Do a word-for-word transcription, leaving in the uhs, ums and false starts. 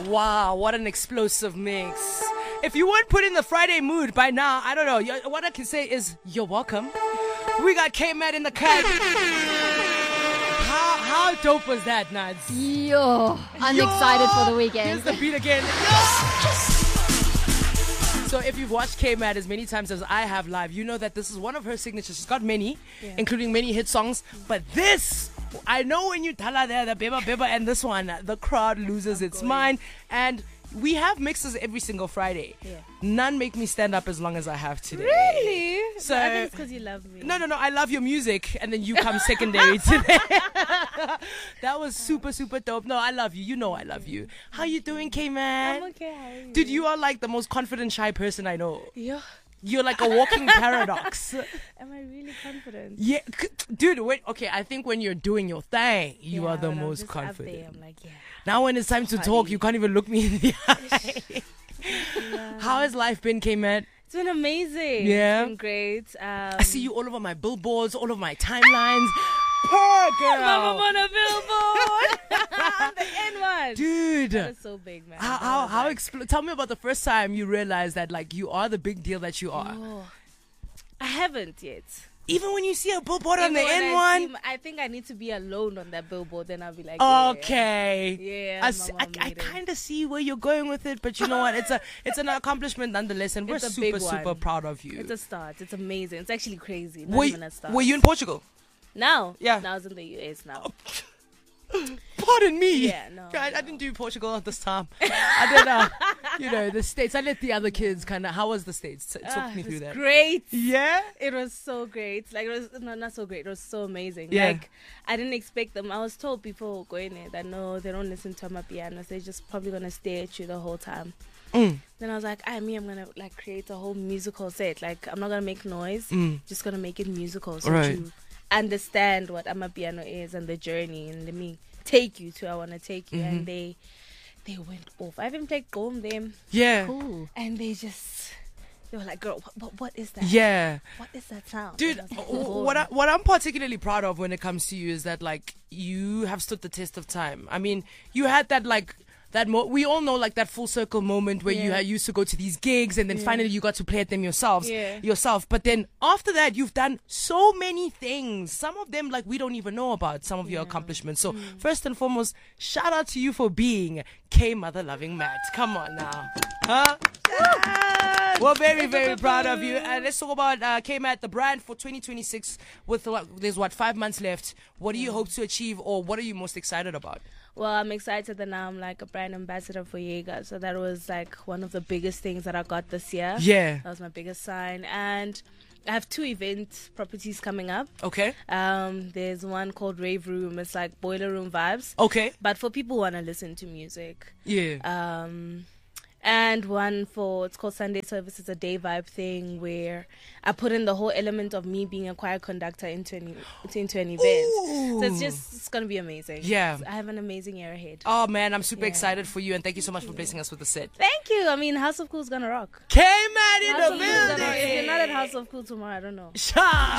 Wow, what an explosive mix. If you weren't put in the Friday mood by now, I don't know. You- What I can say is, you're welcome. We got K-Matt in the cut. How, how dope was that, Nads? Yo, I'm Yo! excited for the Here's weekend. the beat again. So if you've watched K-Matt as many times as I have live, you know that this is one of her signatures. She's got many, Yeah. including many hit songs. But this, I know when you tell her there, the Beba Beba and this one, the crowd loses its mind. And we have mixes every single Friday. Yeah. None make me stand up as long as I have today. Really? So- I think it's because you love me. No, no, no. I love your music, and then you come secondary to that. That was super, super dope. No, I love you. You know I love you. How you doing, K-Man? I'm okay. How are you? Dude, you are like the most confident, shy person I know. Yeah. You're like a walking paradox. Am I really confident? Yeah, c- dude. Wait, okay. I think when you're doing your thing, you Yeah, are the when I'm most just up there, confident. I'm like, yeah. Now, when it's time to talk, Party. you can't even look me in the eye. Yeah. How has life been, K-Man? It's been amazing. Yeah? It's been great. Um, I see you all over my billboards, all over my timelines. Poor girl. Mama on a billboard. The N one. Dude. That was so big, man. How That how was how like- expl- tell me about the first time you realized that like you are the big deal that you are. Oh, I haven't yet. Even when you see a billboard on Even the when N I one. see m- I think I need to be alone on that billboard. Then I'll be like, yeah. Okay. Yeah, I, s- Mama I, I made it. kind of see where you're going with it, but you know what? It's a it's an accomplishment nonetheless, and we're It's a super big super one. proud of you. It's a start. It's amazing. It's actually crazy. Not were, even a start. were you in Portugal? Now? Yeah. Now it's in the U S now. Pardon me. Yeah, no, I, I no. didn't do Portugal this time. I did, uh, you know, the States. I let the other kids kind of. How was the States? T- Talk Ah, me it through was that. great. Yeah. It was so great. Like, it was no, not so great. It was so amazing. Yeah. Like, I didn't expect them. I was told before going there that no, they don't listen to my pianos. They're just probably gonna stare at you the whole time. Mm. Then I was like, I me, I'm gonna like create a whole musical set. Like, I'm not gonna make noise. Mm. Just gonna make it musical, so Right. you understand what Amapiano is and the journey, and let me take you to where I want to take you. Mhm. And they they went off. I even played Gom them, Yeah. Cool. and they just they were like, girl, what, what, what is that? Yeah. What is that sound? Dude, And I was like, w- "Oh." what I, what I'm particularly proud of when it comes to you is that like you have stood the test of time. I mean, you had that like that mo- we all know like that full circle moment where you Yeah. had used to go to these gigs and then Yeah. finally you got to play at them yourselves Yeah. yourself. But then after that, you've done so many things. Some of them like we don't even know about some of your Yeah. accomplishments. So Mm. first and foremost, shout out to you for being K Mother Loving Matt. Come on now, huh? We're very, very proud of you. And let's talk about uh, K-Matt, the brand for twenty twenty-six. With what, there's what five months left. What do you hope to achieve, or what are you most excited about? Well, I'm excited that now I'm like a brand ambassador for Jaeger. So that was like one of the biggest things that I got this year. Yeah. That was my biggest sign. And I have two event properties coming up. Okay. Um, there's one called Rave Room. It's like boiler room vibes. Okay. But for people who want to listen to music. Yeah. Um, and one for, it's called Sunday Service. It's a day vibe thing where I put in the whole element of me being a choir conductor into an, into an event. So it's just, it's going to be amazing. Yeah. I have an amazing year ahead. Oh man, I'm super Yeah. excited for you, and thank you so much for blessing us with the set. Thank you. I mean, House of Cool is going to rock. K-Matt in House the of Cool is gonna rock. If building. you're not at House of Cool tomorrow, I don't know. Sha-